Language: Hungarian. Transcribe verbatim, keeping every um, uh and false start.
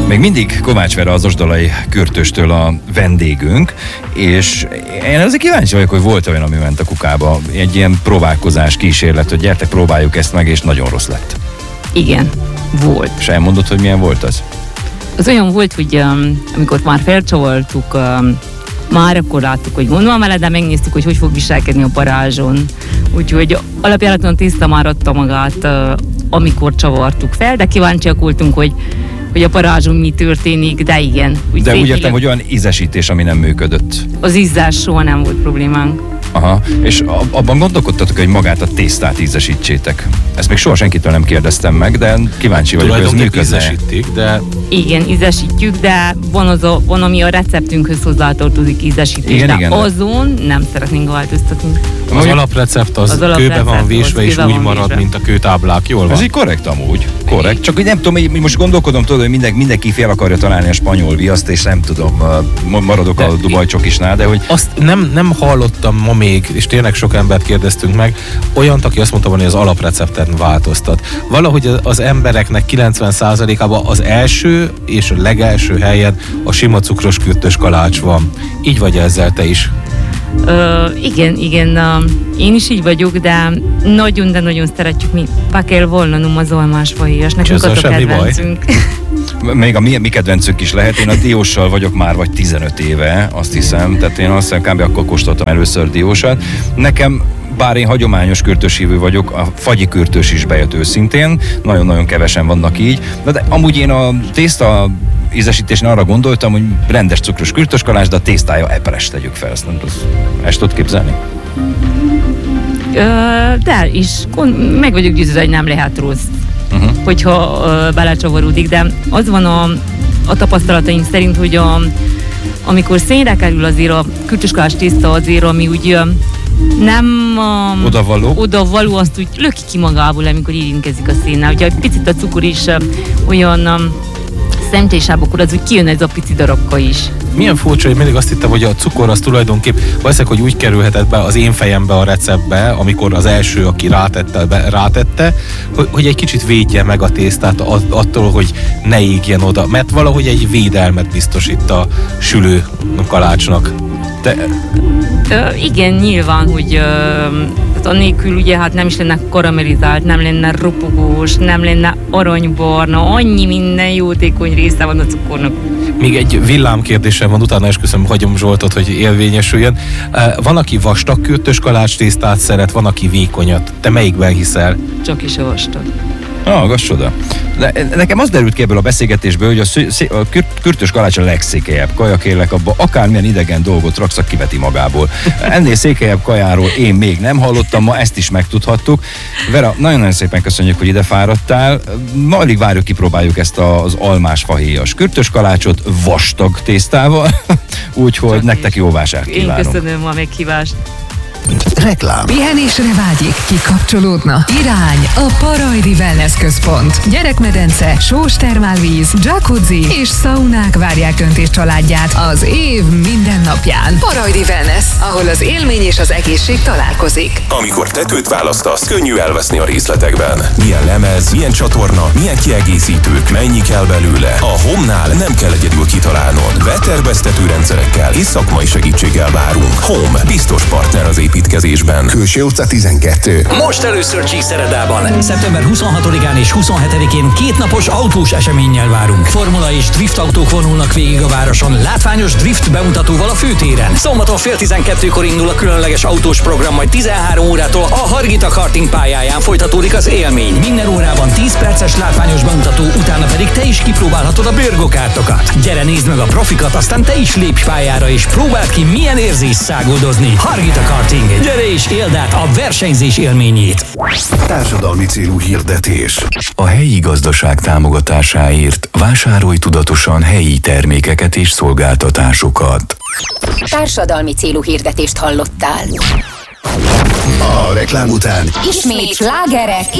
Még mindig Kovács Vera, az Osdolai Kürtöstől a vendégünk, és én azért kíváncsi vagyok, hogy volt olyan, ami ment a kukába, egy ilyen próbálkozás, kísérlet, hogy gyertek, próbáljuk ezt meg, és nagyon rossz lett. Igen, volt. És elmondod, hogy milyen volt az? Az olyan volt, hogy um, amikor már felcsavartuk, um, már akkor láttuk, hogy gond van vele, de megnéztük, hogy hogy fog viselkedni a parázson. Úgyhogy alapjáraton a tészta már adta magát, uh, amikor csavartuk fel, de kíváncsiak voltunk, hogy hogy a parázson mi történik, de igen. Úgy de úgy értem, hogy olyan ízesítés, ami nem működött. Az ízás soha nem volt problémánk. Aha, és abban gondolkodtatok, hogy magát a tésztát ízesítsétek? Ezt még soha senkitől nem kérdeztem meg, de kíváncsi vagyok, hogy ez működne. Ízesítik, de... Igen, ízesítjük, de van, az a, van ami a receptünkhöz hozzátartozik ízesítés, igen, de igen, azon de... nem szeretnénk változtatni. Az Amúgy... alaprecept az, az alap kőbe van vésve, és úgy marad, vésve. Mint a kőtáblák, jól van? Ez így korrekt amúgy, korrekt. Csak hogy nem tudom, hogy most gondolkodom, tudod, hogy minden, mindenki fél akarja találni a spanyol viaszt, és nem tudom, maradok de a Dubaj csokisnál, de hogy... Azt nem, nem hallottam ma még, és tényleg sok embert kérdeztünk meg, olyant, aki azt mondta, hogy az alaprecepten változtat. Valahogy az embereknek kilencven százalékában az első és a legelső helyen a sima cukros kürtös kalács van. Így vagy ezzel te is? Uh, igen, igen, uh, én is így vagyok, de nagyon, de nagyon szeretjük mi. Pakel volnanum az almásfahéjas, nekünk az a kedvencünk. Még a mi, mi kedvencünk is lehet, én a dióssal vagyok már vagy tizenöt éve, azt hiszem, tehát én azt hiszem, kb. Akkor kóstoltam először diósat. Nekem, bár én hagyományos kürtöshívő vagyok, a fagyi kürtös is bejött őszintén, nagyon-nagyon kevesen vannak így, de, de amúgy én a tészta ízesítésnél arra gondoltam, hogy rendes cukros kürtös kalács, de a tésztája epres tegyük fel, ezt nem tudsz, ezt tudod képzelni? Ö, de is, meg vagyok győződve, hogy nem lehet rossz, uh-huh. hogyha ö, belecsavarodik, de az van a, a tapasztalataim szerint, hogy a, amikor szénre kerül azért a kürtös kalács tészta azért, ami úgy nem um, odavaló. odavaló, azt úgy löki ki magából, amikor érintkezik a szénnel. Ugye egy picit a cukor is uh, olyan um, szemtésább, akkor az úgy kijön ez a pici darabka is. Milyen furcsa, hogy mindig azt hittem, hogy a cukor az tulajdonképp valószínűleg, hogy úgy kerülhetett be az én fejembe a receptbe, amikor az első, aki rátette, be, rátette hogy, hogy egy kicsit védje meg a tésztát attól, hogy ne égjen oda, mert valahogy egy védelmet biztosít a sülő kalácsnak. Te... Ö, igen, nyilván, hogy ö, annélkül ugye hát nem is lenne karamellizált, nem lenne ropogós, nem lenne aranybarna, annyi minden jótékony része van a cukornak. Még egy villámkérdésem van, utána esküszöm, hagyom Zsoltot, hogy élvényesüljön. Van, aki vastag kürtös kalács tésztát szeret, van, aki vékonyat. Te melyikben hiszel? Csak is a vastag. Ah, gazsoda. De nekem az derült ki ebből a beszélgetésből, hogy a, szé- a kürt- kürtös kalács a legszékelyebb kaja, kérlek, abba akármilyen idegen dolgot raksz, kiveti magából. Ennél székelyebb kajáról én még nem hallottam, ma ezt is megtudhattuk. Vera, nagyon-nagyon szépen köszönjük, hogy ide fáradtál. Ma alig várjuk, kipróbáljuk ezt az almás fahéjas kürtös kalácsot vastag tésztával, úgyhogy nektek jó vásárt kívánok. Én köszönöm a meghívást. Reklám. Pihenésre vágyik, kikapcsolódna. Irány a Parajdi Wellness Központ. Gyerekmedence, sós termálvíz, jacuzzi és szaunák várják önt és családját az év minden napján. Parajdi Wellness, ahol az élmény és az egészség találkozik. Amikor tetőt választasz, könnyű elveszni a részletekben. Milyen lemez, milyen csatorna, milyen kiegészítők, mennyi kell belőle. A Home-nál nem kell egyedül kitalálnod. Beterveztető rendszerekkel és szakmai segítséggel várunk. Home, biztos partner az építésben. Külső utca tizenkettő. Most először Csíkszeredában. szeptember huszonhatodikán és huszonhetedikén két napos autós eseménnyel várunk. Formula és drift autók vonulnak végig a városon, látványos drift bemutatóval a főtéren. Szombaton fél tizenkettőkor indul a különleges autós program, majd tizenhárom órától a Hargita karting pályáján folytatódik az élmény. Minden órában tíz perces látványos bemutató, utána pedig te is kipróbálhatod a bőrgokártokat. Gyere, nézd meg a profikat, aztán te is lépj pályára és próbáld ki, milyen érzés száguldozni. Hargita karting. Gyere és éld át a versenyzés élményét! Társadalmi célú hirdetés. A helyi gazdaság támogatásáért vásárolj tudatosan helyi termékeket és szolgáltatásokat. Társadalmi célú hirdetést hallottál. A reklám után ismét slágerek